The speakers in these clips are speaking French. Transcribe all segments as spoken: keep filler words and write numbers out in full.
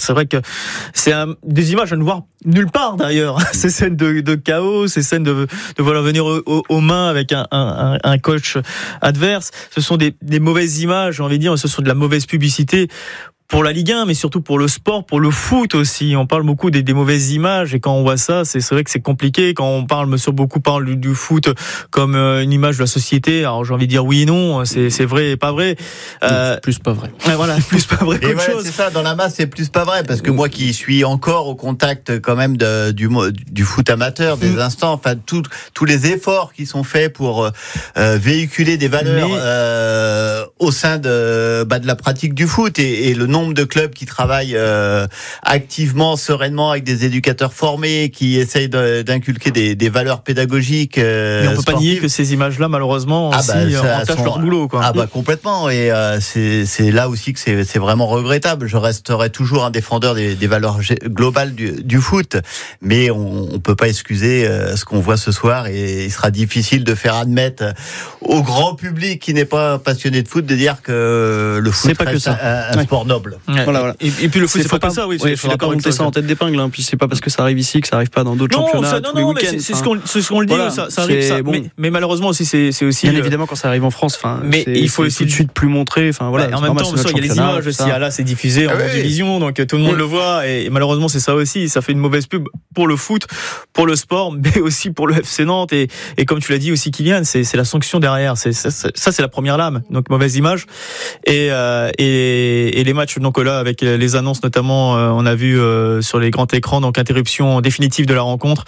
C'est vrai que c'est un, des images à ne voir nulle part d'ailleurs. Ces scènes de, de chaos, ces scènes de, de voilà, venir aux, aux mains avec un, un, un coach adverse. Ce sont des, des mauvaises images, j'ai envie de dire, ce sont de la mauvaise publicité pour la Ligue un, mais surtout pour le sport, pour le foot aussi. On parle beaucoup des, des mauvaises images, et quand on voit ça, c'est, c'est vrai que c'est compliqué. Quand on parle, monsieur, beaucoup parle du, du foot comme euh, une image de la société. Alors j'ai envie de dire oui et non, c'est, c'est vrai et pas vrai. Euh, plus pas vrai. Voilà, plus pas vrai qu'autre voilà, chose. C'est ça, dans la masse, c'est plus pas vrai, parce que moi qui suis encore au contact quand même de, du, du foot amateur, des mmh. instants, enfin tout, tous les efforts qui sont faits pour euh, véhiculer des valeurs Mais... euh, au sein de, bah, de la pratique du foot, et, et le nombre de clubs qui travaillent euh, activement, sereinement, avec des éducateurs formés, qui essayent de, d'inculquer des, des valeurs pédagogiques. Euh, Mais on peut sportives. pas nier que ces images-là, malheureusement, ah aussi, bah, entachent sont... leur boulot, quoi. Ah bah complètement. Et euh, c'est, c'est là aussi que c'est, c'est vraiment regrettable. Je resterai toujours un défendeur des, des valeurs globales du, du foot, mais on, on peut pas excuser euh, ce qu'on voit ce soir. Et il sera difficile de faire admettre au grand public qui n'est pas passionné de foot de dire que le foot c'est pas que ça. un, un ouais. sport noble. Ouais. Voilà, voilà. Et, et puis le foot, c'est, c'est pas que ça, oui. Il faudra pas monter ça en tête d'épingle. Hein. Puis c'est pas parce que ça arrive ici que ça arrive pas dans d'autres non, championnats ça, tous non, les non, week-ends. Mais c'est, c'est, ce qu'on, c'est ce qu'on le dit. Voilà, ça, ça arrive. Ça, bon. mais, mais malheureusement aussi, c'est, c'est aussi. Bien euh, évidemment, quand ça arrive en France, enfin, mais c'est, il faut c'est aussi tout de suite plus montré. Enfin voilà. Bah, en même temps, il y a les images aussi. Là, c'est diffusé en ah, oui. division, donc tout le monde oui. le voit. Et malheureusement, c'est ça aussi. Ça fait une mauvaise pub pour le foot, pour le sport, mais aussi pour le F C Nantes. Et, et comme tu l'as dit aussi, Kylian, c'est, c'est la sanction derrière. C'est, ça, c'est, ça, c'est la première lame. Donc mauvaise image. Et, euh, et, et les matchs, donc là, avec les annonces notamment, euh, on a vu euh, sur les grands écrans, donc interruption définitive de la rencontre.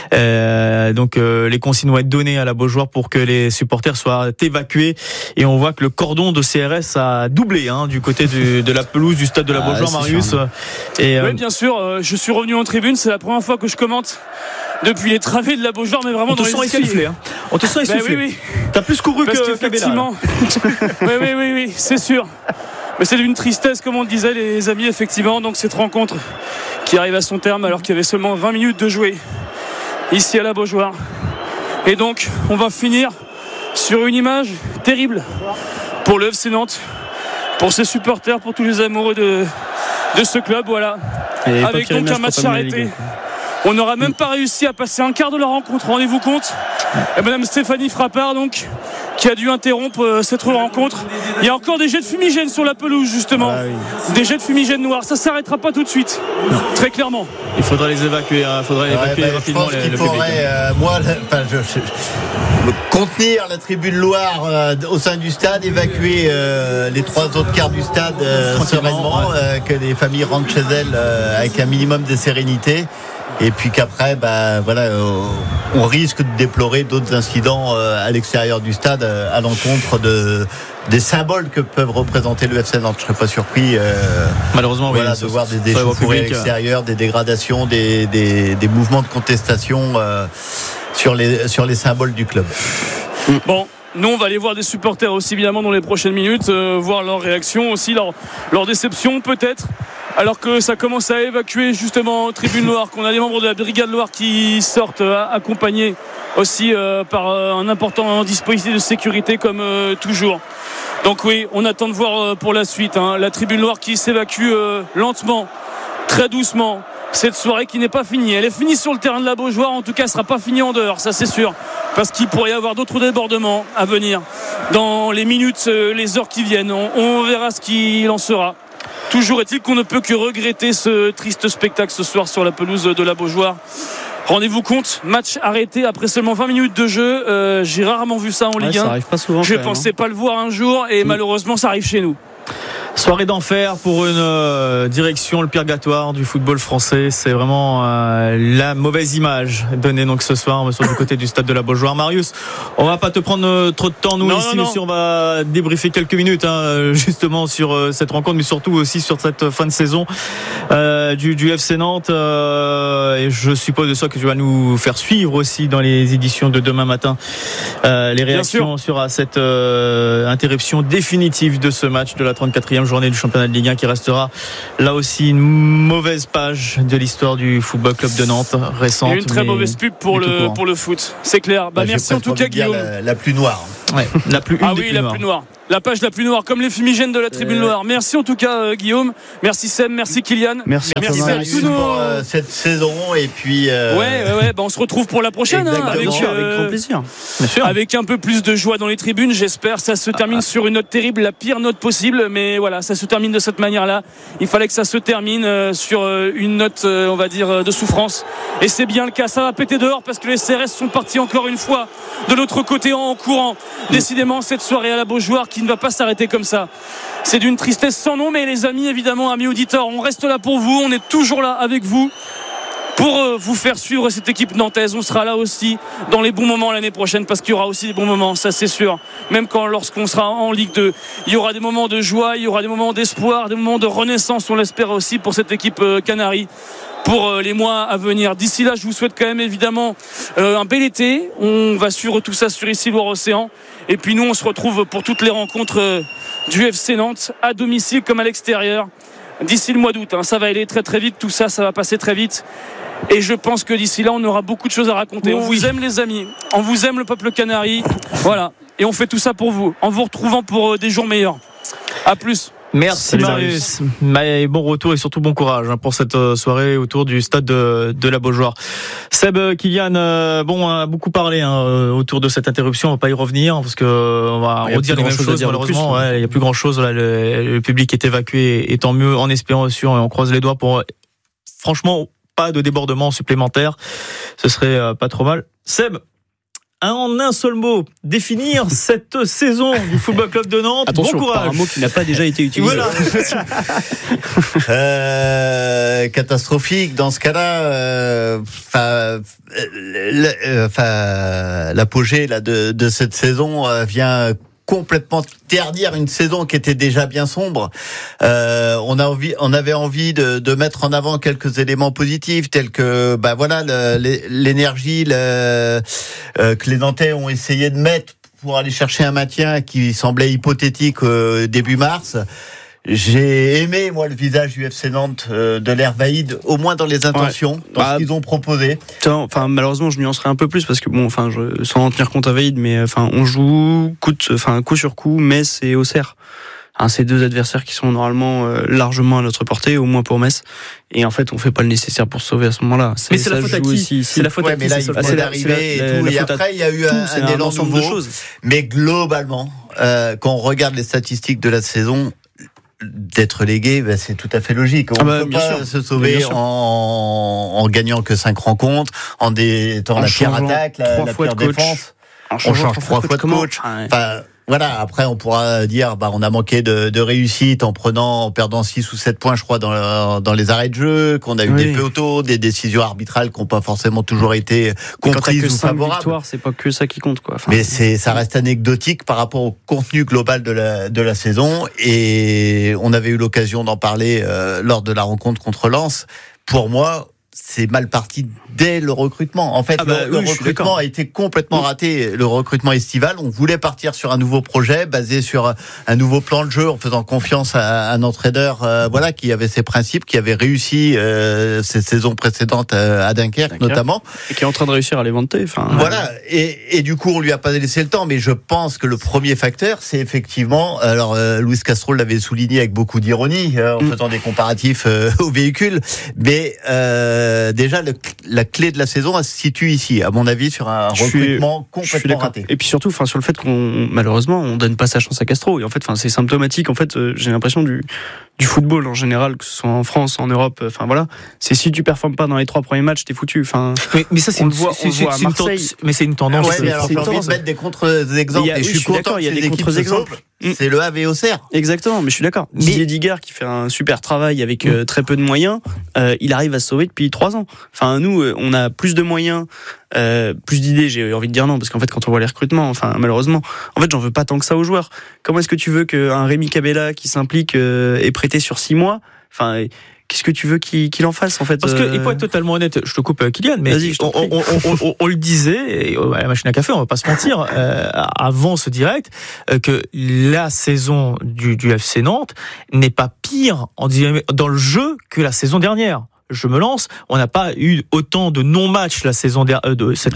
Euh, donc euh, les consignes vont être données à la Beaujoire pour que les supporters soient évacués. Et on voit que le cordon de C R S a doublé hein, du côté du, de la pelouse du stade de la Beaujoire, ah, Marius. Sûr, et, euh... Oui, bien sûr. Euh, je suis revenu en tribune. C'est la première fois que je commente depuis les travées de la Beaujoire, mais vraiment on dans te les sent escaliers. essoufflé. Hein. On te sent essoufflé. Ben oui, oui. T'as plus couru Parce que qu'effectivement. oui, oui, oui, oui, c'est sûr. Mais c'est d'une tristesse, comme on le disait, les amis, effectivement. Donc cette rencontre qui arrive à son terme alors qu'il y avait seulement vingt minutes de jouer ici à la Beaujoire. Et donc, on va finir sur une image terrible pour le F C Nantes, pour ses supporters, pour tous les amoureux de, de ce club. Voilà. Et avec donc un match arrêté. On n'aura même pas réussi à passer un quart de la rencontre, rendez-vous compte. Et Madame Stéphanie Frappard, donc, qui a dû interrompre cette rencontre. Il y a encore des jets de fumigène sur la pelouse, justement. Ah, oui. Des jets de fumigène noirs. Ça ne s'arrêtera pas tout de suite, non. Très clairement. Il faudra les évacuer. Il hein. faudrait ouais, évacuer bah, rapidement je pense les, qu'il le faudrait, public. Euh, moi, enfin, je, je, contenir la tribune Loire euh, au sein du stade, évacuer euh, les trois autres quarts du stade euh, sereinement, ouais. euh, que les familles rentrent chez elles euh, avec un minimum de sérénité. Et puis qu'après, bah, voilà, on risque de déplorer d'autres incidents à l'extérieur du stade à l'encontre de, des symboles que peuvent représenter le F C Nantes. Je ne serais pas surpris euh, malheureusement voilà, oui, de voir des échauffourées à l'extérieur, des dégradations, des, des, des mouvements de contestation euh, sur, les, sur les symboles du club. Bon. Nous, on va aller voir des supporters aussi, évidemment, dans les prochaines minutes, euh, voir leur réaction aussi, leur, leur déception, peut-être. Alors que ça commence à évacuer, justement, Tribune Loire, qu'on a des membres de la Brigade Loire qui sortent euh, accompagnés aussi euh, par euh, un important dispositif de sécurité, comme euh, toujours. Donc oui, on attend de voir euh, pour la suite. Hein, la Tribune Loire qui s'évacue euh, lentement, très doucement. Cette soirée qui n'est pas finie. Elle est finie sur le terrain de la Beaujoire, en tout cas, elle ne sera pas finie en dehors, ça c'est sûr. Parce qu'il pourrait y avoir d'autres débordements à venir dans les minutes, les heures qui viennent. On, on verra ce qu'il en sera. Toujours est-il qu'on ne peut que regretter ce triste spectacle ce soir sur la pelouse de la Beaujoire. Rendez-vous compte, match arrêté après seulement vingt minutes de jeu. Euh, j'ai rarement vu ça en Ligue ouais, un. Ça arrive pas souvent. Je ne pensais hein. pas le voir un jour et mmh. malheureusement ça arrive chez nous. Soirée d'enfer pour une euh, direction, le purgatoire du football français. C'est vraiment euh, la mauvaise image donnée donc ce soir sur du côté du stade de la Beaujoire. Marius, on va pas te prendre euh, trop de temps nous non, ici, non, non. on va débriefer quelques minutes hein, justement sur euh, cette rencontre, mais surtout aussi sur cette fin de saison euh, du, du F C Nantes. Euh, et je suppose de ça que tu vas nous faire suivre aussi dans les éditions de demain matin euh, les réactions sur cette euh, interruption définitive de ce match de la trente-quatrième journée du championnat de Ligue un qui restera là aussi une mauvaise page de l'histoire du Football Club de Nantes récente. Et une très mauvaise pub pour le, pour le foot, c'est clair. Bah, bah, merci en tout cas Guillaume. La, la plus noire. Ouais, la plus ah oui, la noire. plus noire. la page la plus noire, comme les fumigènes de la tribune noire. Merci en tout cas euh, Guillaume, merci Sem, merci Kylian, merci, merci à tous nos... pour euh, cette saison et puis euh... ouais ouais, ouais bah on se retrouve pour la prochaine hein, avec, sûr, euh, avec grand plaisir. Bien sûr. Avec un peu plus de joie dans les tribunes, j'espère. Ça se termine ah, sur une note terrible, la pire note possible, mais voilà, ça se termine de cette manière-là. Il fallait que ça se termine euh, sur euh, une note, euh, on va dire, euh, de souffrance, et c'est bien le cas. Ça va péter dehors parce que les C R S sont partis encore une fois de l'autre côté en courant. Décidément, cette soirée à la Beaujoire qui ne va pas s'arrêter comme ça. C'est d'une tristesse sans nom, mais les amis, évidemment, amis auditeurs, on reste là pour vous, on est toujours là avec vous pour euh, vous faire suivre cette équipe nantaise. On sera là aussi dans les bons moments l'année prochaine, parce qu'il y aura aussi des bons moments, ça c'est sûr. Même quand lorsqu'on sera en Ligue deux, il y aura des moments de joie, il y aura des moments d'espoir, des moments de renaissance, on l'espère aussi pour cette équipe euh, Canaries pour euh, les mois à venir. D'ici là, je vous souhaite quand même évidemment euh, un bel été. On va suivre tout ça sur ici Loire-Océan, et puis nous on se retrouve pour toutes les rencontres euh, du F C Nantes, à domicile comme à l'extérieur, d'ici le mois d'août, hein. Ça va aller très très vite, tout ça, ça va passer très vite. Et je pense que d'ici là, on aura beaucoup de choses à raconter. Oh, on oui. vous aime les amis, on vous aime le peuple Canari. Voilà, et on fait tout ça pour vous, en vous retrouvant pour euh, des jours meilleurs. À plus. Merci Salut Marius. Mais bon retour et surtout bon courage hein, pour cette soirée autour du stade de, de la Beaujoire. Seb, Kylian, euh, bon, on a beaucoup parlé hein, autour de cette interruption. On va pas y revenir parce que on va ouais, redire les mêmes choses. Malheureusement, il ouais, y a plus grand chose. Là, le, le public est évacué, et tant mieux, en espérant sûr. Et on croise les doigts pour, franchement, pas de débordement supplémentaire. Ce serait euh, pas trop mal. Seb, en un seul mot, définir cette saison du Football Club de Nantes. Attention, bon courage. par un mot qui n'a pas déjà été utilisé. Voilà. euh, catastrophique dans ce cas-là. Enfin, euh, l'apogée là de, de cette saison euh, vient complètement ternir une saison qui était déjà bien sombre. Euh, on a envie, on avait envie de, de mettre en avant quelques éléments positifs, tels que, bah voilà, le, l'énergie le, euh, que les Nantais ont essayé de mettre pour aller chercher un maintien qui semblait hypothétique euh, début mars. J'ai aimé, moi, le visage du F C Nantes euh, de l'ère Vaïd, au moins dans les intentions, ouais. dans bah, ce qu'ils ont proposé. Enfin, malheureusement, je nuancerai un peu plus parce que bon, enfin, je, sans en tenir compte à Vaïd, mais enfin, on joue coup, enfin, coup sur coup, Metz et Auxerre. Hein, ces deux adversaires qui sont normalement euh, largement à notre portée, au moins pour Metz. Et en fait, on fait pas le nécessaire pour se sauver à ce moment-là. C'est, mais c'est la faute à qui aussi, C'est la faute ouais, à qui mais là, il faut d'arriver et tout. Et après, il y a eu un, un élan nouveau. De choses. Mais globalement, euh, quand on regarde les statistiques de la saison, d'être légué, ben c'est tout à fait logique. On ne ah bah, peut pas sûr. se sauver en, en gagnant que cinq rencontres, en étant la pire attaque, la, la pire défense. On change trois fois de coach. Enfin, voilà, après on pourra dire bah on a manqué de, de réussite en prenant en perdant six ou sept points je crois dans, dans les arrêts de jeu, qu'on a eu oui. des péotos, des décisions arbitrales qui n'ont pas forcément toujours été comprises ou favorables. Victoire, c'est pas que ça qui compte quoi. Enfin, mais c'est ça reste anecdotique par rapport au contenu global de la de la saison, et on avait eu l'occasion d'en parler euh, lors de la rencontre contre Lens. Pour moi, c'est mal parti dès le recrutement. En fait, ah bah, le, oui, le recrutement a été complètement oui. raté. Le recrutement estival, on voulait partir sur un nouveau projet basé sur un nouveau plan de jeu, en faisant confiance à un entraîneur, euh, voilà, qui avait ses principes, qui avait réussi euh, ses saisons précédentes à, à Dunkerque, Dunkerque, notamment, et qui est en train de réussir à les vanter. Enfin, voilà. Et, et du coup, on lui a pas laissé le temps. Mais je pense que le premier facteur, c'est effectivement, alors euh, Luis Castro l'avait souligné avec beaucoup d'ironie, euh, en mm. faisant des comparatifs euh, aux véhicules, mais euh, déjà le, la clé de la saison elle se situe ici, à mon avis, sur un je recrutement suis, complètement raté. Et puis surtout, enfin, sur le fait qu'on, malheureusement, on donne pas sa chance à Castro. Et en fait, enfin, c'est symptomatique. En fait, euh, j'ai l'impression du du football en général, que ce soit en France, en Europe. Enfin voilà, c'est si tu performes pas dans les trois premiers matchs, t'es foutu. Enfin, mais, mais ça, c'est on une, le voit, c'est, on c'est, voit à Marseille. Ten- mais c'est une tendance. Ouais, mais alors, j'ai envie de mettre des contre-exemples. A, et oui, je suis, je suis content il y a des contre-exemples. C'est le Havre et Auxerre. Exactement, mais je suis d'accord. Mais... Didier Digard qui fait un super travail avec euh, très peu de moyens, euh, il arrive à se sauver depuis trois ans. Enfin, nous, euh, on a plus de moyens, euh, plus d'idées. J'ai envie de dire non, parce qu'en fait, quand on voit les recrutements, enfin, malheureusement, en fait, j'en veux pas tant que ça aux joueurs. Comment est-ce que tu veux qu'un Rémi Cabella qui s'implique euh, est prêté sur six mois? Enfin. Qu'est-ce que tu veux qu'il, qu'il en fasse en fait? Parce que, et pour être totalement honnête, je te coupe Kylian, mais on, on, on, on, on le disait, et à la machine à café, on va pas se mentir, euh, avant ce direct, euh, que la saison du, du F C Nantes n'est pas pire en, dans le jeu que la saison dernière. Je me lance, on n'a pas eu autant de non-matchs la saison de, de cette année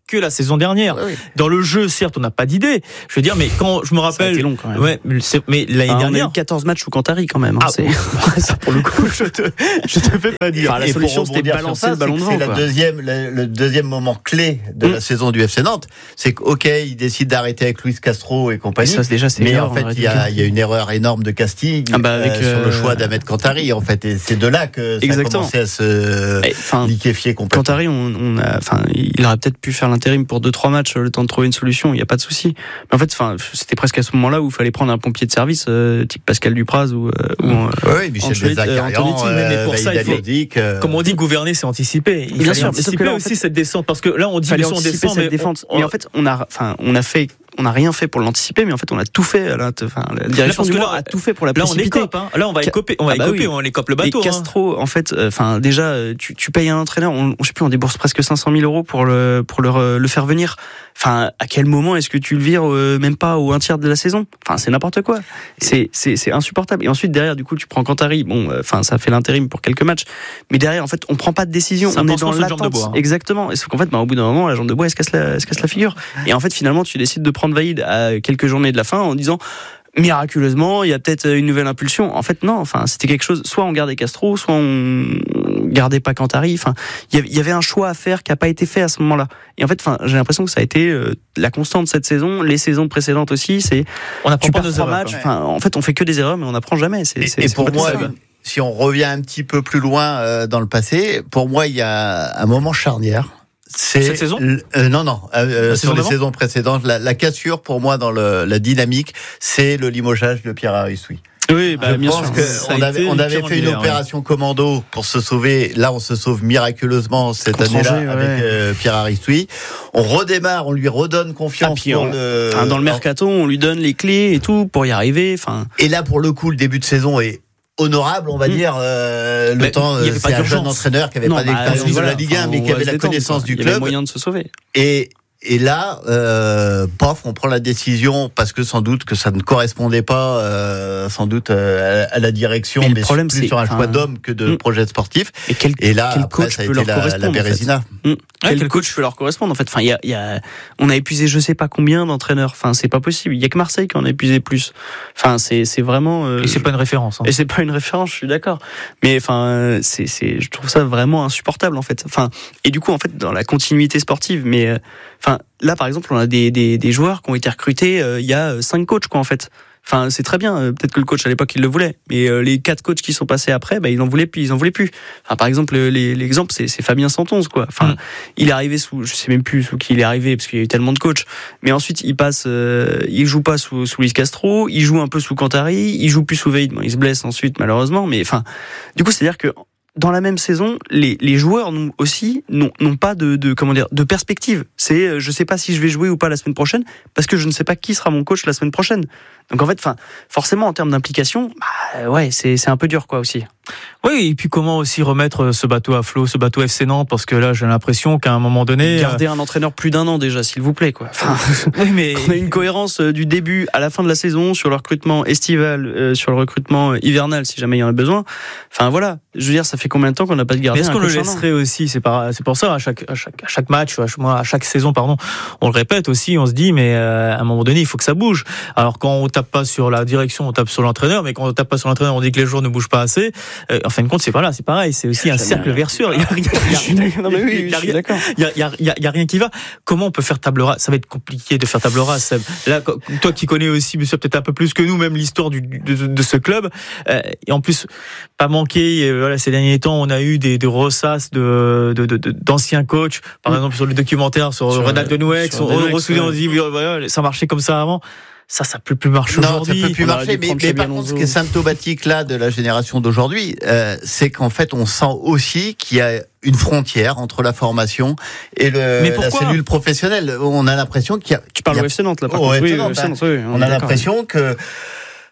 que la saison dernière. Ouais, ouais. Dans le jeu, certes, on n'a pas d'idée. Je veux dire, mais quand je me rappelle, ça a été long quand même. Ouais, c'est, mais l'année enfin, dernière, on a eu quatorze matchs sous Cantari quand même. Hein, ah, c'est... ça pour le coup, je te, je te fais pas dire. Enfin, la et solution, pour c'était rebondir balancer sur ça, le ballon c'est devant. C'est la quoi. deuxième, le, le deuxième moment clé de Mm. la saison du F C Nantes. C'est qu'ok, il décide d'arrêter avec Luis Castro et compagnie. Et ça, déjà, c'est mais meilleur, en fait, hein, il y, a, il y a une erreur énorme de Castille Ah bah, avec, euh, sur le euh, choix d'Ahmed Kantari. En fait, et c'est de là que ça Exactement. a commencé à se Et, enfin, liquéfier complètement. Cantari, on, on a, enfin, il aurait peut-être pu faire l'intérim pour deux trois matchs, le temps de trouver une solution. Il y a pas de souci. Mais en fait, enfin, c'était presque à ce moment-là où il fallait prendre un pompier de service, euh, type Pascal Dupraz ou. Euh, ou mmh. Oui, Michel Ancelotti, Dezacarian, Ancelotti, mais pour ça, il faut- Valladolid, euh, Comme on dit, gouverner, c'est anticiper. Il Bien fallait sûr, anticiper sauf que là, en aussi fait, cette descente, parce que là, on dit fallait que on anticiper descend, cette mais défense. on- Mais en fait, on a, enfin, on a fait, on n'a rien fait pour l'anticiper, mais en fait, on a tout fait. Là, enfin, la direction parce du que Mans là, a tout fait pour la là, on précipiter. écope, hein. Là, on va Ca- écoper, on va Ah bah écoper, oui. on écope le bateau. Et Castro, en fait, enfin, euh, déjà, tu, tu payes un entraîneur, on, je sais plus, on débourse presque cinq cent mille euros pour le, pour le, le faire venir. Enfin, à quel moment est-ce que tu le vires, euh, même pas au un tiers de la saison? Enfin, c'est n'importe quoi. C'est, c'est, c'est insupportable. Et ensuite, derrière, du coup, tu prends Cantari. Bon, enfin, euh, ça fait l'intérim pour quelques matchs. Mais derrière, en fait, on prend pas de décision. C'est un on est pansement dans sur une jambe de l'attente. bois, hein. Exactement. Et sauf qu'en fait, bah, au bout d'un moment, la jambe de bois, elle se casse la, elle se casse la figure. Et en fait, finalement, tu décides de prendre Vaïd à quelques journées de la fin en disant, miraculeusement, il y a peut-être une nouvelle impulsion. En fait, non. Enfin, c'était quelque chose. Soit on gardait Castro, soit on gardait pas Cantari. Enfin, il y avait un choix à faire qui a pas été fait à ce moment-là. Et en fait, enfin, j'ai l'impression que ça a été euh, la constante cette saison, les saisons précédentes aussi. C'est On apprend tu pas perds nos trois erreurs, matchs. quoi. Enfin, en fait, on fait que des erreurs, mais on n'apprend jamais. C'est, Et, c'est, et c'est pour complètement moi, ça. si on revient un petit peu plus loin euh, dans le passé, pour moi, il y a un moment charnière. C'est Cette saison l- euh, Non, non. Euh, La sur saison les d'avant saisons précédentes, la, la cassure pour moi dans le, la dynamique, c'est le limogeage de Pierre Aristoui. Oui, bah, Je bien pense sûr. que Ça a on été avait, on une avait pierre fait une angulaire, opération commando pour se sauver. Là, on se sauve miraculeusement cette Contre année-là Angers, ouais. avec euh, Pierre Aristoui. On redémarre, on lui redonne confiance. Ah, puis pour on- le... Enfin, dans le mercato, on lui donne les clés et tout pour y arriver. Enfin, Et là, pour le coup, le début de saison est honorable, on va Mm. dire. Euh, le Mais temps, il y avait euh, pas c'est un jeune d'urgence. entraîneur qui avait non, pas bah, d'expérience de voilà, la Ligue un, enfin, mais on qui va avait se la détendre, connaissance quoi. du Il y avait club. moyen de se sauver. Et, et là, euh, pof, on prend la décision parce que sans doute que ça ne correspondait pas, euh, sans doute euh, à, à la direction, Mais mais, le problème, plus c'est- sur un enfin, choix d'homme que de mm. projet sportif. Et quel, Et là, quel après, coach ça a peut été leur la, la correspondre en fait. Bérésina. Mmh. Quel quel coach peut leur correspondre en fait. Enfin, il y a, il y a, on a épuisé je sais pas combien d'entraîneurs. Enfin, c'est pas possible. Il y a que Marseille qui en a épuisé plus. Enfin, c'est, c'est vraiment. euh, Et c'est pas une référence. hein. Et c'est pas une référence, je suis d'accord. Mais enfin, euh, c'est, c'est, je trouve ça vraiment insupportable en fait. Enfin, et du coup, en fait, dans la continuité sportive, mais euh, enfin, là, par exemple, on a des des, des joueurs qui ont été recrutés. euh, Il y a cinq coachs, quoi, en fait. Enfin, c'est très bien. euh, Peut-être que le coach à l'époque il le voulait, mais euh, les quatre coachs qui sont passés après, bah, ils en voulaient plus. Ils en voulaient plus. Enfin, par exemple, les, l'exemple, c'est, c'est Fabien Santonze, quoi. Enfin, Mm. il est arrivé sous, je sais même plus sous qui il est arrivé parce qu'il y a eu tellement de coachs. Mais ensuite, il passe, euh, il joue pas sous sous Luis Castro, il joue un peu sous Cantari, il joue plus sous Vaïd. Bon, il se blesse ensuite malheureusement, mais enfin, du coup, c'est à dire que dans la même saison, les, les joueurs n'ont aussi n'ont, n'ont pas de, de comment dire de perspective. C'est euh, je sais pas si je vais jouer ou pas la semaine prochaine parce que je ne sais pas qui sera mon coach la semaine prochaine. Donc en fait, enfin, forcément en termes d'implication, bah, ouais, c'est c'est un peu dur quoi aussi. Oui, et puis comment aussi remettre ce bateau à flot, ce bateau F C Nantes, parce que là, j'ai l'impression qu'à un moment donné, Gardez un entraîneur plus d'un an déjà, s'il vous plaît quoi. Enfin, euh, oui, mais on a une cohérence euh, du début à la fin de la saison sur le recrutement estival, euh, sur le recrutement euh, hivernal si jamais il y en a besoin. Enfin voilà, je veux dire, ça fait combien de temps qu'on n'a pas de Mais gardien est-ce un qu'on le coach un an laisserait aussi? C'est pas, c'est pour ça, à chaque, à chaque, à chaque match, à chaque, à chaque saison, pardon, on le répète aussi, on se dit, mais euh, à un moment donné, il faut que ça bouge. Alors quand on tape pas sur la direction, on tape sur l'entraîneur, mais quand on tape pas sur l'entraîneur, on dit que les joueurs ne bougent pas assez. Euh, en fin de compte, c'est pas là, c'est pareil, c'est aussi un Jamais cercle rien. vertueux. Il y a rien, il y a- Je suis d'accord. Non, mais oui, il y a je suis rien- d'accord. Il y a, il y a, il y a, il y a rien qui va. Comment on peut faire table rase? Ça va être compliqué de faire table rase. Seb. Là, co- toi qui connais aussi, monsieur, peut-être un peu plus que nous, même l'histoire du, de, de ce club. Euh, et en plus, pas manqué. euh, Voilà, ces derniers temps, on a eu des, des ressasses de, de, de, de- d'anciens coachs. Par Mm. exemple, sur le documentaire sur, Sur, Ronald euh, Denouex, sur on, on, Denouex, on se souvient, ouais. on se dit, voilà, ça marchait comme ça avant. Ça, ça peut plus marcher Non, aujourd'hui. ça peut plus On aurait marcher. dû Mais, prendre mais Xabi par contre, ce Alonso. qui est symptomatique là de la génération d'aujourd'hui, euh, c'est qu'en fait, on sent aussi qu'il y a une frontière entre la formation et le, Mais la pourquoi cellule professionnelle. On a l'impression qu'il y a. Tu parles il y au a- F C Nantes là par au contre. F C Oui, Nantes, au F C hein. Nantes, oui, On est a d'accord. l'impression que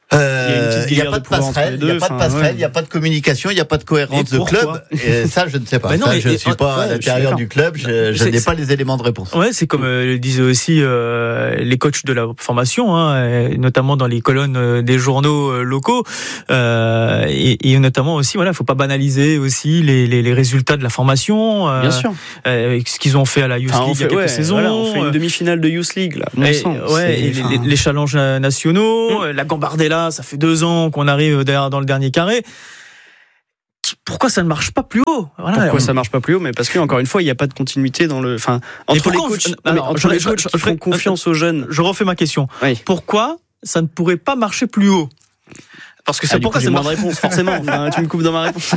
Euh, il n'y a pas de passerelle, il n'y a pas de passerelle, il n'y a pas de communication, il n'y a pas de cohérence de club. Et ça, je ne sais pas. Bah non, ça, je ne suis pas ouais, à l'intérieur du club, je, je n'ai pas les éléments de réponse. Ouais, c'est comme euh, le disaient aussi euh, les coachs de la formation, hein, notamment dans les colonnes des journaux euh, locaux, euh, et, et notamment aussi, voilà, il ne faut pas banaliser aussi les, les, les résultats de la formation. Euh, Bien sûr. Euh, ce qu'ils ont fait à la Youth League il y a quelques ouais, saisons. Voilà, on fait une demi-finale de Youth League, là. Et, ouais, et les, les challenges nationaux, mmh. la Gambardella. Ça fait deux ans qu'on arrive dans le dernier carré. Pourquoi ça ne marche pas plus haut? Voilà, Pourquoi on... ça ne marche pas plus haut? Mais parce que encore une fois, il n'y a pas de continuité dans le. Enfin, entre les coachs, on... alors, entre je, les coachs je, je, qui font confiance aux jeunes. Je refais ma question. Oui. Pourquoi ça ne pourrait pas marcher plus haut? Parce que c'est ah, pourquoi c'est moins de réponse forcément. Enfin, tu me coupes dans ma réponse.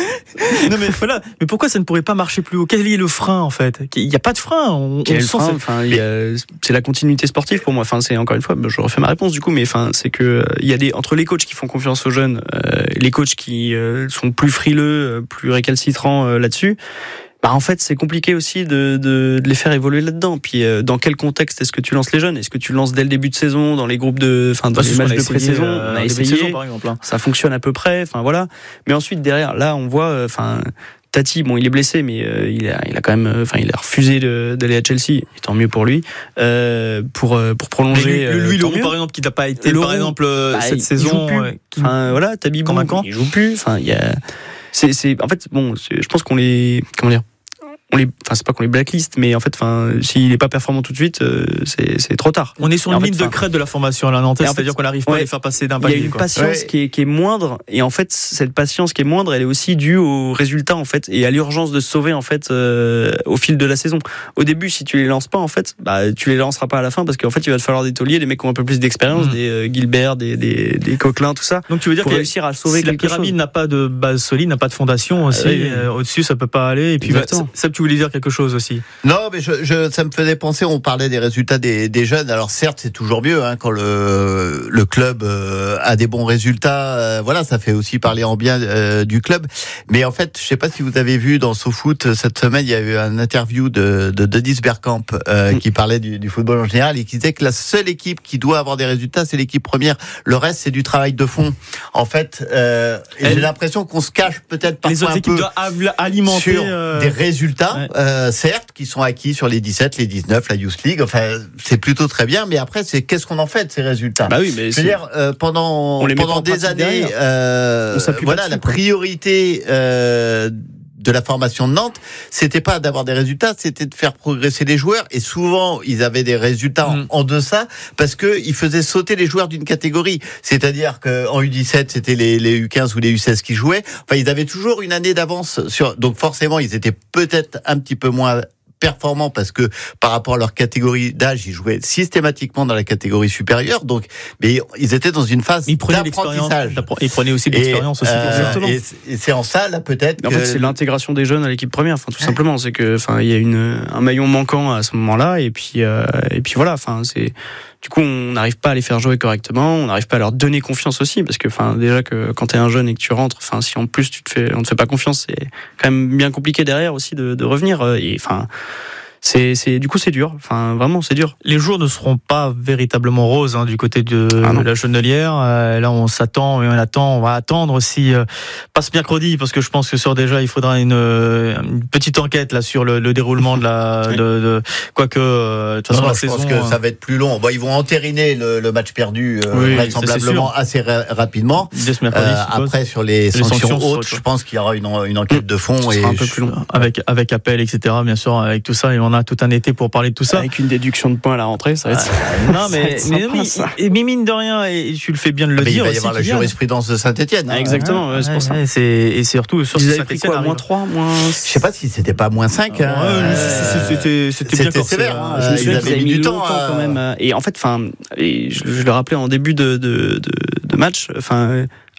non mais voilà. Mais pourquoi ça ne pourrait pas marcher plus haut? Quel est le frein en fait? Il n'y a pas de frein. On, Quel on est le frein enfin, il y a, c'est la continuité sportive pour moi. Enfin, c'est encore une fois, je refais ma réponse du coup, mais enfin, c'est que il y a des entre les coachs qui font confiance aux jeunes, euh, les coachs qui euh, sont plus frileux, plus récalcitrants euh, là-dessus. Bah en fait, c'est compliqué aussi de, de, de les faire évoluer là-dedans. Puis, euh, dans quel contexte est-ce que tu lances les jeunes? Est-ce que tu lances dès le début de saison, dans les groupes de, enfin, dans bah, les matchs de pré-saison? Euh, on a essayé, saison, par exemple, hein. Ça fonctionne à peu près. Enfin voilà. Mais ensuite derrière, là, on voit, enfin. Euh, Tati, bon, il est blessé, mais euh, il a, il a quand même, enfin, il a refusé de, d'aller à Chelsea. Et tant mieux pour lui, euh, pour pour prolonger. Mais lui, lui, Leroux, par exemple, qui n'a pas été, Leroux, par exemple, bah, cette saison. Ouais, enfin, voilà, Tabibou, il joue plus. Enfin, il y a, c'est, c'est, en fait, bon, c'est, je pense qu'on les, comment dire. On les, enfin c'est pas qu'on les blacklist, mais en fait, enfin, s'il n'est pas performant tout de suite, euh, c'est, c'est trop tard. On est sur une ligne de crête de la formation à la Nantes, c'est-à-dire fait, qu'on n'arrive pas ouais, à les faire passer d'un palier. Il y a une quoi. patience ouais. qui, est, qui est moindre, et en fait, cette patience qui est moindre, elle est aussi due aux résultats en fait, et à l'urgence de se sauver en fait euh, au fil de la saison. Au début, si tu les lances pas en fait, bah tu les lanceras pas à la fin parce qu'en fait, il va te falloir des tauliers, des mecs qui ont un peu plus d'expérience, mmh. des euh, Gilbert, des, des des Coquelin, tout ça. Donc tu veux dire pour que réussir à sauver si la pyramide chose. n'a pas de base solide, n'a pas de fondation aussi, euh, euh, au-dessus ça peut pas aller. Et puis bah, ça, tu voulais dire quelque chose aussi? Non, mais je, je, ça me faisait penser, on parlait des résultats des, des jeunes. Alors certes, c'est toujours mieux hein, quand le, le club euh, a des bons résultats. Euh, voilà, ça fait aussi parler en bien euh, du club. Mais en fait, je sais pas si vous avez vu dans SoFoot cette semaine, il y a eu un interview de, de Dennis Bergkamp euh, mmh. qui parlait du, du football en général et qui disait que la seule équipe qui doit avoir des résultats, c'est l'équipe première. Le reste, c'est du travail de fond. En fait, euh, j'ai l'impression qu'on se cache peut-être parfois les autres un équipes peu doivent alimenter sur euh... des résultats, ouais. euh, certes, qui sont acquis sur les dix-sept, les dix-neuf, la Youth League. Enfin, c'est plutôt très bien. Mais après, c'est qu'est-ce qu'on en fait de ces résultats? Bah oui, mais je veux dire, euh, pendant pendant des années, euh, voilà, la priorité euh, de la formation de Nantes, c'était pas d'avoir des résultats, c'était de faire progresser les joueurs. Et souvent, ils avaient des résultats mmh. en, en deçà parce que ils faisaient sauter les joueurs d'une catégorie. C'est-à-dire qu'en U dix-sept, c'était les, les U quinze ou les U seize qui jouaient. Enfin, ils avaient toujours une année d'avance sur. Donc forcément, ils étaient peut-être un petit peu moins performants parce que par rapport à leur catégorie d'âge, ils jouaient systématiquement dans la catégorie supérieure. Donc, mais ils étaient dans une phase ils d'apprentissage. Ils prenaient aussi de l'expérience aussi. Euh, et, et c'est en ça là peut-être. En que... fait, c'est l'intégration des jeunes à l'équipe première. Enfin, tout ouais. simplement, c'est que, enfin, il y a une un maillon manquant à ce moment-là, et puis euh, et puis voilà. Enfin, c'est du coup, on n'arrive pas à les faire jouer correctement, on n'arrive pas à leur donner confiance aussi, parce que, enfin, déjà que quand t'es un jeune et que tu rentres, enfin, si en plus tu te fais, on te fait pas confiance, c'est quand même bien compliqué derrière aussi de, de revenir. Et enfin, c'est, c'est, du coup, c'est dur. Enfin, vraiment, c'est dur. Les jours ne seront pas véritablement roses hein, du côté de, ah de la Genelière. Euh, là, on s'attend et on attend. On va attendre aussi, euh, pas ce mercredi, parce que je pense que sur déjà, il faudra une, une petite enquête là sur le, le déroulement de la, oui. de, de quoique euh, de toute façon non, la je saison. Je pense que ça va être plus long. Bon, ils vont entériner le, le match perdu euh, oui, vraisemblablement assez ra- rapidement. Dès ce mercredi, euh, après, sur les, les sanctions, sanctions hautes, je pense qu'il y aura une, une enquête de fond et un peu plus long. Avec avec appel, et cetera. Bien sûr, avec tout ça, et on a tout un été pour parler de tout ça. Avec une déduction de points à la rentrée, ça va être. Ah, non, mais, mais, sympa, mais, ça. Et, mais mine de rien, et tu le fais bien de le ah, dire. Il va y avoir la jurisprudence de Saint-Etienne. Ah, exactement, ouais, c'est pour ça. Et, c'est, et c'est surtout sur Saint-Etienne. Quoi, moins trois, moins. Je sais pas si c'était pas moins cinq. Ouais, hein, c'était, c'était, c'était bien sévère. Hein, je me souviens qu'ils avaient mis du temps à... quand même. Et en fait, enfin, je, je le rappelais en début de, de, de, de match, enfin.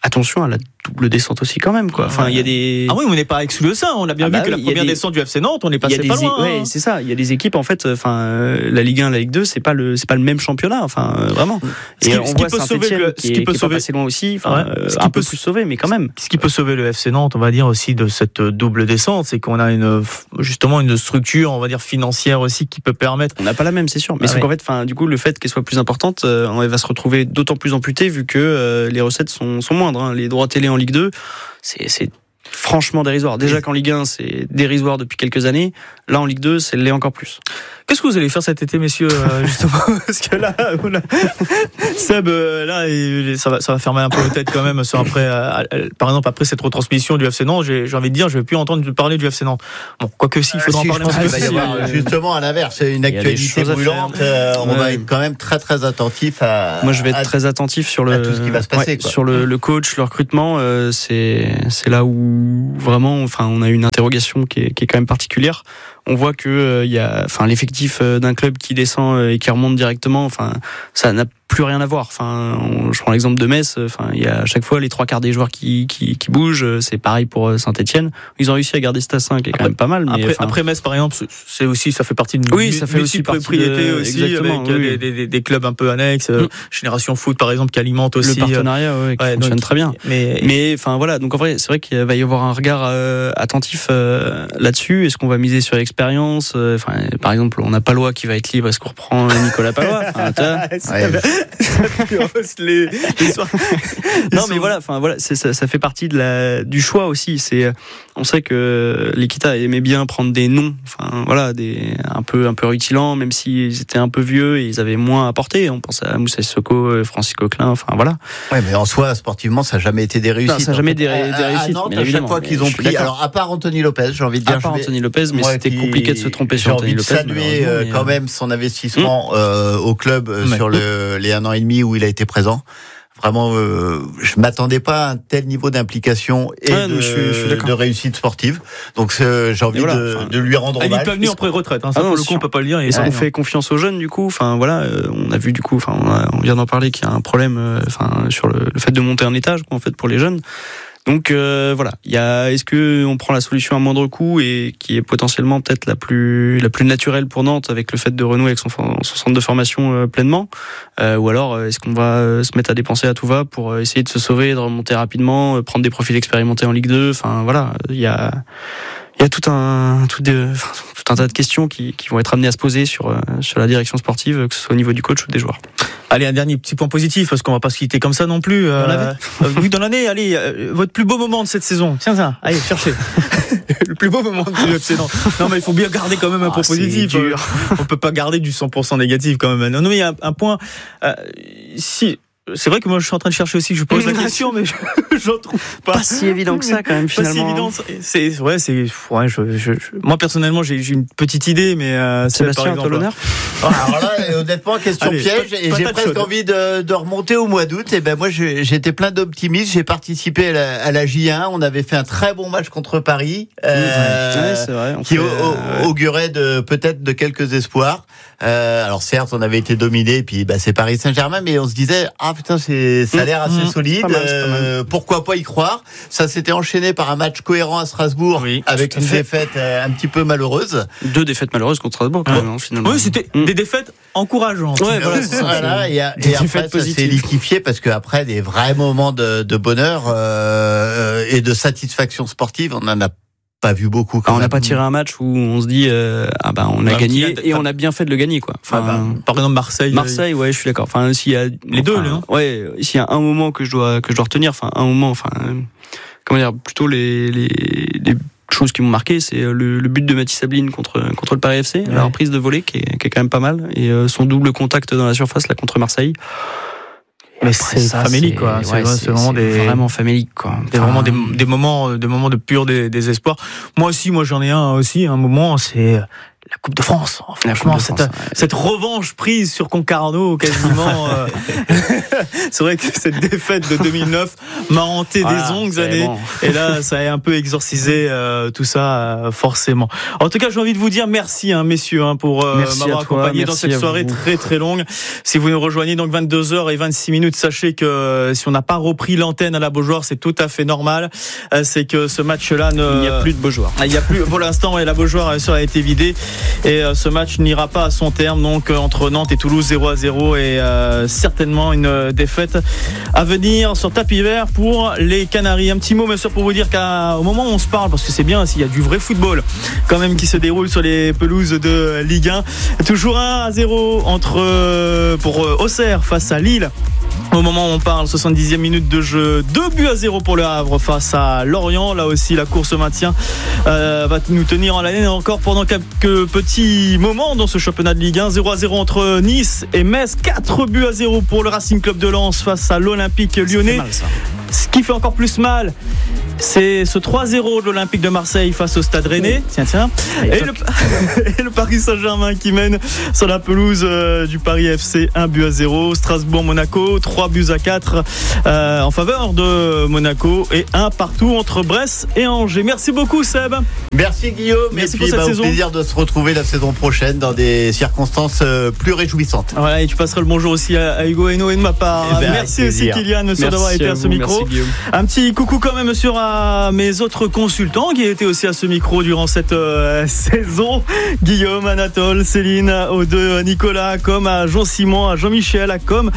attention à la double descente aussi quand même quoi. Enfin il y a des ah oui, on n'est pas exclu de ça. On a bien ah vu bah que oui, la première des... descente du F C Nantes, on est passé pas loin. Ouais, hein. C'est ça. Il y a des équipes en fait. Enfin euh, la Ligue un, la Ligue deux, c'est pas le c'est pas le même championnat. Enfin euh, vraiment. Ce et qui, on ce voit qui peut Saint-Étienne sauver le, qui, ce qui est, peut qui sauver est pas passé loin aussi. Enfin ouais, euh, un peu plus sauvé, mais quand même. Ce qui peut sauver le F C Nantes, on va dire aussi de cette double descente, c'est qu'on a une justement une structure, on va dire financière aussi qui peut permettre. On n'a pas la même, c'est sûr. Mais ah c'est ouais. qu'en fait, enfin du coup le fait qu'elle soit plus importante, euh, on va se retrouver d'autant plus amputée vu que euh, les recettes sont, sont moindres. Hein. Les droits télé en Ligue deux, c'est, c'est franchement dérisoire. Déjà qu'en Ligue un, c'est dérisoire depuis quelques années. Là, en Ligue deux, c'est l'est encore plus. Qu'est-ce que vous allez faire cet été, messieurs, euh, justement? Parce que là, là Seb, euh, là, il, ça va, ça va faire mal un peu la tête quand même. Sur après, euh, euh, par exemple, après cette retransmission du F C Nantes, j'ai, j'ai envie de dire, je vais plus entendre parler du F C Nantes. Bon, quoique si, il faudra euh, en si, parler un peu. Il va y avoir, justement, à l'inverse, c'est une actualité brûlante. Euh, on ouais. va être quand même très, très attentif à. Moi, je vais être à, très attentif sur le tout ce qui va se passer. Ouais, quoi. Sur le, le coach, le recrutement, euh, c'est, c'est là où vraiment, enfin, on a une interrogation qui est, qui est quand même particulière. On voit que il euh, y a, enfin, l'effectif euh, d'un club qui descend euh, et qui remonte directement, enfin, ça n'a plus rien à voir. Enfin, on, je prends l'exemple de Metz. Enfin, il y a à chaque fois les trois quarts des joueurs qui qui, qui bougent. C'est pareil pour Saint-Étienne. Ils ont réussi à garder ce tassin qui est quand après, même pas mal. Mais après, enfin... après Metz, par exemple, c'est aussi, ça fait partie de oui, ça fait aussi propriété aussi, exactement, avec oui. des, des, des clubs un peu annexes. Mm. Génération Foot, par exemple, qui alimente aussi le partenariat, ouais, qui ouais, fonctionne donc, très bien. Mais, mais enfin voilà. Donc en vrai, c'est vrai qu'il va y avoir un regard euh, attentif euh, là-dessus. Est-ce qu'on va miser sur l'expérience? Enfin, par exemple, on a Palois qui va être libre. Est-ce qu'on reprend Nicolas Palois? Enfin, les, les soirs. Non mais voilà, enfin voilà, c'est, ça, ça fait partie de la du choix aussi. C'est, on sait que l'Équita aimait bien prendre des noms, enfin voilà, des un peu un peu rutilants, même s'ils étaient un peu vieux et ils avaient moins à apporter. On pense à Moussa Sissoko, Francis Coquelin, enfin voilà. Ouais, mais en soi, sportivement, ça n'a jamais été des réussites. Non, ça n'a jamais été des, des réussites. À Nantes, à chaque fois qu'ils ont pris, d'accord. Alors à part Anthony Lopez, j'ai envie de dire. À part Anthony Lopez, mais moi, c'était qui, compliqué de se tromper sur Anthony Lopez. J'ai envie de saluer euh, quand même son investissement mmh. euh, au club euh, sur le, les un an et demi où il a été présent. Vraiment, euh, je m'attendais pas à un tel niveau d'implication et ouais, de, je, je de réussite sportive. Donc, j'ai envie voilà, de, enfin, de lui rendre hommage. Il est pas venu en pré-retraite. Hein, ça, ah non, pour le coup, on peut pas le dire. Est-ce qu'on fait confiance aux jeunes, du coup? Enfin, voilà, euh, on a vu, du coup, enfin, on, a, on vient d'en parler qu'il y a un problème, euh, enfin, sur le, le fait de monter un étage, quoi, en fait, pour les jeunes. Donc euh, voilà, il y a est-ce que on prend la solution à moindre coût et qui est potentiellement peut-être la plus la plus naturelle pour Nantes avec le fait de renouer avec son, son centre de formation euh, pleinement euh, ou alors est-ce qu'on va se mettre à dépenser à tout va pour essayer de se sauver, de remonter rapidement, prendre des profils expérimentés en Ligue deux, enfin voilà, il y a il y a tout un tout, de, tout un tas de questions qui, qui vont être amenées à se poser sur sur la direction sportive, que ce soit au niveau du coach ou des joueurs. Allez, un dernier petit point positif, parce qu'on va pas se quitter comme ça non plus. Euh, oui, dans l'année, allez, euh, votre plus beau moment de cette saison. Tiens, ça, allez, cherchez. Le plus beau moment du F C Nantes. Non, mais il faut bien garder quand même un ah, point positif. Dur. On peut pas garder du cent pour cent négatif quand même. Non, non, mais il y a un, un point. Euh, si. C'est vrai que moi je suis en train de chercher aussi, je pose la question, mais je j'en trouve pas. Pas si évident que ça quand même finalement. Pas si évident. C'est ouais, c'est ouais. Je, je, je, moi personnellement j'ai, j'ai une petite idée, mais euh, Sébastien, à toi l'honneur. Alors là, honnêtement, question Allez, piège, pas, et pas j'ai presque chaude. envie de, de remonter au mois d'août. Et ben moi je, j'étais plein d'optimisme. J'ai participé à la, à la J un. On avait fait un très bon match contre Paris, euh, ouais, c'est vrai, qui fait, au, euh, augurait de peut-être de quelques espoirs. Euh, alors certes, on avait été dominé, puis bah, c'est Paris Saint-Germain, mais on se disait ah putain, c'est ça a l'air assez mmh, solide. Pas mal, euh, pourquoi pas y croire? Ça s'était enchaîné par un match cohérent à Strasbourg, oui, avec une fait. défaite euh, un petit peu malheureuse. Deux défaites malheureuses contre Strasbourg, quand ouais. même, hein, finalement. Oui, c'était mmh. des défaites encourageantes. Ouais, voilà, c'est voilà, et, a, et après, ça s'est liquéfié parce que après des vrais moments de, de bonheur euh, et de satisfaction sportive, on en a pas vu beaucoup. Quand on n'a pas tiré un match où on se dit euh, ah bah on a bah, gagné a, et on a bien fait de le gagner quoi. Enfin, bah, par exemple Marseille. Marseille, ouais, je suis d'accord. Enfin, s'il y a les enfin, deux, là. Ouais, s'il y a un moment que je dois que je dois retenir, enfin un moment, enfin euh, comment dire, plutôt les les, les choses qui m'ont marqué, c'est le, le but de Mathis Sabline contre contre le Paris F C, ouais. La reprise de volée qui est, qui est quand même pas mal et euh, son double contact dans la surface là contre Marseille. Mais c'est famélique quoi, c'est, ouais, vrai, c'est, c'est vraiment c'est des vraiment famélique quoi. C'est enfin, vraiment des, des moments des moments de pur désespoir. Moi aussi, moi j'en ai un aussi un moment, c'est la Coupe de France. Oh, franchement, cette, France, ouais. cette revanche prise sur Concarneau, quasiment. euh, c'est vrai que cette défaite de deux mille neuf m'a hanté voilà, des longues années. Bon. Et là, ça a un peu exorcisé euh, tout ça, euh, forcément. En tout cas, j'ai envie de vous dire merci, hein, messieurs, hein, pour euh, m'avoir accompagné dans cette soirée vous. très très longue. Si vous nous rejoignez donc vingt-deux heures vingt-six minutes, sachez que euh, si on n'a pas repris l'antenne à la Beaujoire, c'est tout à fait normal. Euh, c'est que ce match-là ne... Il n'y a plus de Beaujoire. Il n'y a plus, pour l'instant, ouais, la Beaujoire a été vidée. Et euh, ce match n'ira pas à son terme, donc euh, entre Nantes et Toulouse, zéro à zéro, et euh, certainement une euh, défaite à venir sur tapis vert pour les Canaries. Un petit mot, monsieur, pour vous dire qu'au moment où on se parle, parce que c'est bien, s'il y a du vrai football quand même qui se déroule sur les pelouses de Ligue un, toujours un à zéro entre, euh, pour euh, Auxerre face à Lille. Au moment où on parle, soixante-dixième minute de jeu, deux buts à zéro pour le Havre face à Lorient. Là aussi, la course au maintien euh, va nous tenir en haleine encore pendant quelques petits moments dans ce championnat de Ligue un. zéro à zéro entre Nice et Metz. quatre buts à zéro pour le Racing Club de Lens face à l'Olympique Lyonnais. Mal, ça. Ce qui fait encore plus mal, c'est ce trois zéro de l'Olympique de Marseille face au Stade Rennais. Tiens, tiens. Et le, et le Paris Saint-Germain qui mène sur la pelouse euh, du Paris F C un but à zéro. Strasbourg-Monaco, trois buts à quatre euh, en faveur de Monaco et un partout entre Brest et Angers. Merci beaucoup, Seb. Merci, Guillaume. Merci et pour puis, cette bah, saison. Au plaisir de se retrouver la saison prochaine dans des circonstances euh, plus réjouissantes. Voilà, et tu passeras le bonjour aussi à, à Hugo Hainaut et de ma part. Eh ben, merci aussi, Kylian, monsieur, d'avoir été à, à ce micro. Merci, un petit coucou quand même, monsieur, à mes autres consultants qui étaient aussi à ce micro durant cette euh, saison. Guillaume, Anatole, Céline, aux deux Nicolas, comme à Jean-Simon, à Jean-Michel, à comme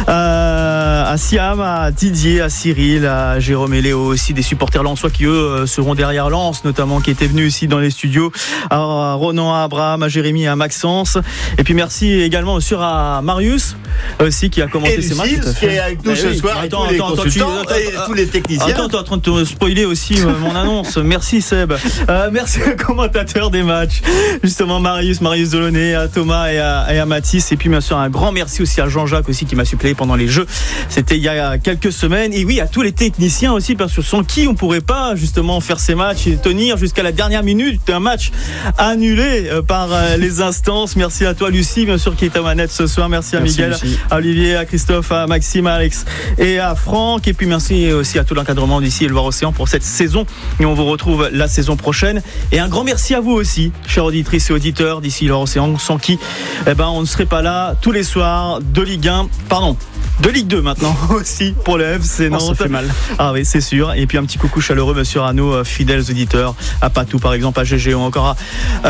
à, à Siam, à Didier, à Cyril, à Jérôme et Léo, aussi des supporters lensois qui eux seront derrière Lens, notamment, qui étaient venus ici dans les studios, à Ronan, à Abraham, à Jérémy, à Maxence. Et puis merci également sûr à Marius aussi qui a commenté et ces matchs. Lucille, qui est avec nous eh ce oui. soir, Attends, et tous attends, les attends, consultants tu, et attends, tous les techniciens. Attends, t'es en train de te spoiler aussi euh, mon annonce. Merci Seb. Euh, merci aux commentateurs des matchs. Justement Marius, Marius Delaunay, à Thomas et à, et à Mathis. Et puis bien sûr un grand merci aussi à Jean-Jacques aussi qui m'a suppléé pendant les jeux. C'était il y a quelques semaines. Et oui, à tous les techniciens aussi, parce que sans qui on pourrait pas justement faire ces matchs et tenir jusqu'à la dernière minute un match annulé par les instances. Merci à toi Lucie, bien sûr, qui est à manette ce soir. Merci à merci Miguel, Lucie. À Olivier, à Christophe, à Maxime, à Alex et à Franck. Et puis merci aussi à tout l'encadrement d'ici et le Loire-Océan pour cette saison. Et on vous retrouve la saison prochaine. Et un grand merci à vous aussi, chères auditrices et auditeurs d'ici Loire-Océan, sans qui eh ben, on ne serait pas là tous les soirs de Ligue un. Pardon. De Ligue deux maintenant aussi pour le F C Nantes. Oh, ça fait mal. Ah oui, c'est sûr. Et puis un petit coucou chaleureux, monsieur, à nos fidèles auditeurs, à Patou par exemple, à G G ou encore à,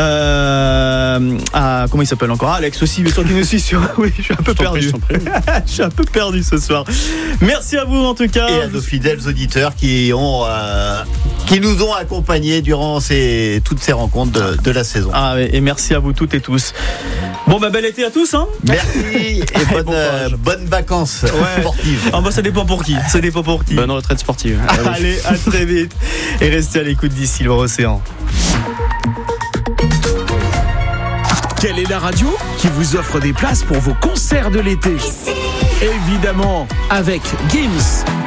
euh, à comment il s'appelle encore, à Alex aussi, mais sûr qu'il nous suit sur. Oui, je suis un peu je perdu. Prie, je suis un peu perdu ce soir. Merci à vous en tout cas. Et à nos fidèles auditeurs qui ont, euh, qui nous ont accompagnés durant ces, toutes ces rencontres de, de la saison. Ah oui, et merci à vous toutes et tous. Bon bah bel été à tous hein. Merci et bonne, bon euh, bonnes vacances ouais. sportives. Ah bah ça dépend pour qui. Ça dépend pour qui. Bonne retraite sportive. Allez, à très vite et restez à l'écoute d'ici Loire-Océan. Quelle est la radio qui vous offre des places pour vos concerts de l'été ? Évidemment, avec Gims.